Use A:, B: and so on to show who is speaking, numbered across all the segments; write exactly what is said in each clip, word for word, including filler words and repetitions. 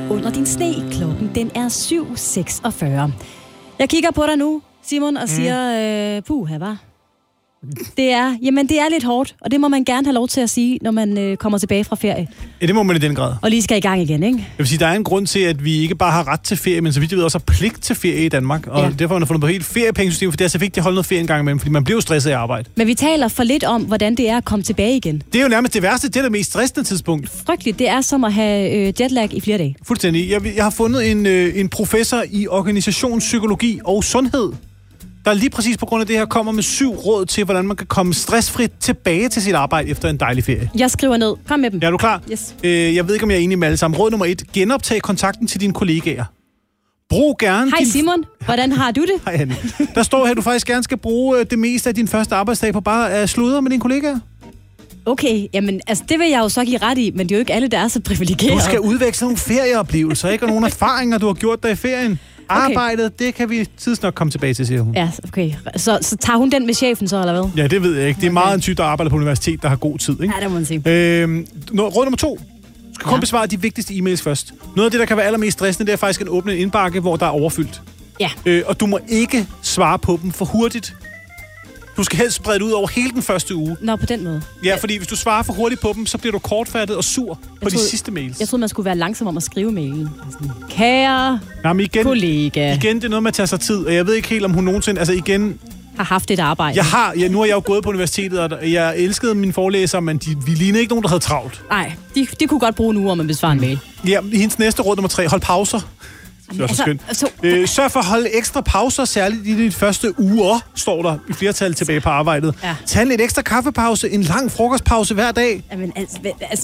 A: under din sne. Klokken den er syv seksogfyrre. Jeg kigger på dig nu, Simon, og siger, øh, puh, her var. Det er, jamen, det er lidt hårdt, og det må man gerne have lov til at sige, når man øh, kommer tilbage fra ferie.
B: Ja, det må man i den grad.
A: Og lige skal i gang igen, ikke?
B: Jeg vil sige, der er en grund til, at vi ikke bare har ret til ferie, men så vidt jeg ved også har pligt til ferie i Danmark. Og ja. Derfor har man fundet på helt feriepengesystem, for det er så vigtigt at holde noget ferie en gang imellem, fordi man bliver jo stresset i arbejde.
A: Men vi taler for lidt om, hvordan det er at komme tilbage igen.
B: Det er jo nærmest det værste, det er det mest stressende tidspunkt.
A: Frygteligt, det er som at have øh, jetlag i flere dage.
B: Fuldstændig. Jeg, jeg har fundet en, øh, en professor i organisationspsykologi og sundhed, der lige præcis på grund af det her kommer med syv råd til, hvordan man kan komme stressfrit tilbage til sit arbejde efter en dejlig ferie.
A: Jeg skriver ned. Kom med dem.
B: Ja, er du klar?
A: Yes.
B: Øh, jeg ved ikke, om jeg er enig med alle sammen. Råd nummer et. Genoptag kontakten til dine kollegaer. Brug gerne...
A: Hej
B: din...
A: Simon, hvordan har du det?
B: Hej Anne. Der står her, at du faktisk gerne skal bruge det meste af din første arbejdsdag på bare at sludre med dine kollegaer.
A: Okay, jamen altså det vil jeg jo så give ret i, men det er jo ikke alle, der er så privilegerede.
B: Du skal udveksle nogle ferieoplevelser, ikke? Og nogle erfaringer, du har gjort dig i ferien. Okay. Arbejdet, det kan vi tidsnok komme tilbage til, siger hun.
A: Ja, okay. Så, så tager hun den med chefen så, eller hvad?
B: Ja, det ved jeg ikke. Det er okay. Meget en type, der arbejder på universitet, der har god tid, ikke?
A: Ja, det må man sige.
B: Øhm, råd nummer to. Du skal kun ja. besvare de vigtigste e-mails først. Noget af det, der kan være allermest stressende, det er faktisk at åbne en indbakke, hvor der er overfyldt.
A: Ja.
B: Øh, og du må ikke svare på dem for hurtigt. Du skal helst sprede ud over hele den første uge.
A: Nå, på den måde.
B: Ja, fordi hvis du svarer for hurtigt på dem, så bliver du kortfattet og sur på
A: troede,
B: de sidste mails.
A: Jeg troede, man skulle være langsom om at skrive mailen. Sådan, kære
B: Jamen igen,
A: kollega.
B: Igen, det er noget med at tage sig tid, og jeg ved ikke helt, om hun nogensinde... Altså igen...
A: Har haft et arbejde.
B: Jeg har... Ja, nu har jeg jo gået på universitetet, og jeg elskede mine forelæsere, men de, vi lignede ikke nogen, der havde travlt.
A: Nej, de, de kunne godt bruge en uge, om man besvarer en mail.
B: Ja, hendes næste råd nummer tre. Hold pauser. Det er altså, så skønt. Altså, øh, sørg for at holde ekstra pauser, særligt i de første uger, står der i flertal tilbage på arbejdet. Ja. Tag en lidt ekstra kaffepause, en lang frokostpause hver dag.
A: Jamen, altså, altså,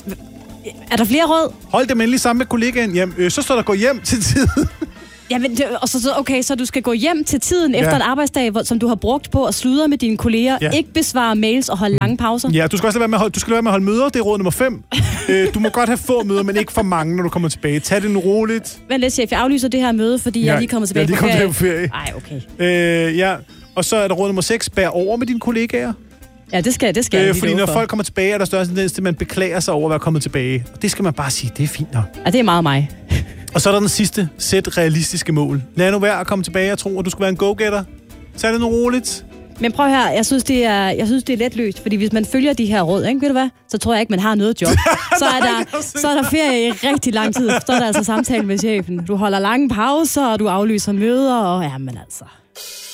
A: er der flere råd?
B: Hold dem endelig sammen med kollegaen. Jamen, øh, så står der gå hjem til tiden.
A: Jamen, og så, okay, så du skal gå hjem til tiden ja. efter en arbejdsdag, hvor, som du har brugt på at sludre med dine kolleger, ja. ikke besvare mails og holde lange pauser?
B: Ja, du skal også lade være med at holde, du skal lade være med at holde møder, det er råd nummer fem. øh, du må godt have få møder, men ikke for mange, når du kommer tilbage. Tag det nu roligt.
A: Vent lidt, chef, jeg aflyser det her møde, fordi ja, jeg er lige kommet tilbage
B: ja, lige
A: på ferie.
B: på ferie.
A: Ej, okay.
B: Øh, ja, og så er der råd nummer seks. Bær over med dine kollegaer.
A: Ja, det skal, det skal øh, jeg
B: Fordi når
A: for.
B: folk kommer tilbage, er der større tendens til, at man beklager sig over at være kommet tilbage. Og det skal man bare sige, det er fint nok.
A: Ja, det er meget mig.
B: Og så er der den sidste. Sæt realistiske mål. Lad nu være at komme tilbage og tro, at du skal være en go-getter. Tag det nu roligt.
A: Men prøv her, jeg synes, det er, jeg synes, det er let løst. Fordi hvis man følger de her råd, ikke, ved du hvad, så tror jeg ikke, man har noget job. Så er der, så er der ferie i rigtig lang tid. Så er der altså samtale med chefen. Du holder lange pauser, og du aflyser møder, og jamen altså...